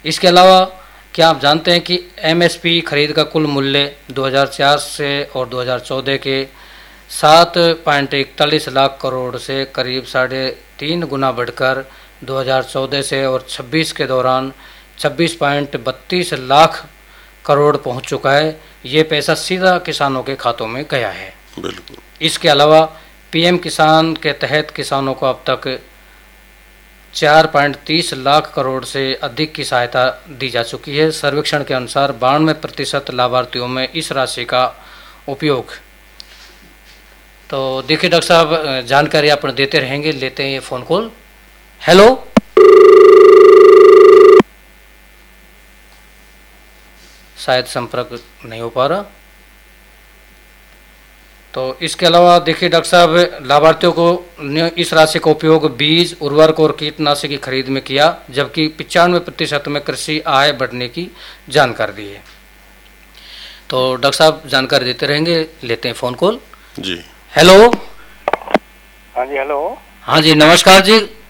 इसके अलावा क्या आप जानते हैं कि एमएसपी खरीद का कुल मूल्य 2004 से और 2014 के 7.41 लाख करोड़ से करीब 3.5 गुना बढ़कर 2014 से और 26 के दौरान 26.32 लाख करोड़ पहुंच चुका है। ये पैसा सीधा किसानों के खातों में गया है। बिल्कुल। इसके अलावा पीएम किसान के तहत किसानों को अब तक 4.30 लाख करोड़ से अधिक की सहायता दी जा चुकी है। सर्वेक्षण के अनुसार 92% लाभार्थियों में इस राशि का उपयोग। तो देखिए डॉक्टर साहब, जानकारी आप देते रहेंगे। लेते हैं ये फोन कॉल। हेलो, शायद संपर्क नहीं हो पा रहा। तो इसके अलावा देखिए डॉक्टर साहब, लाभार्थियों को ने इस राशि का उपयोग बीज, उर्वरक और कीटनाशक की खरीद में किया, जबकि 95% में कृषि आय बढ़ने की जानकारी दी है। तो डॉक्टर साहब जानकारी देते रहेंगे। लेते हैं फोन कॉल। जी। हेलो। हाँ जी, हेलो। हाँ जी, नमस्कार जी।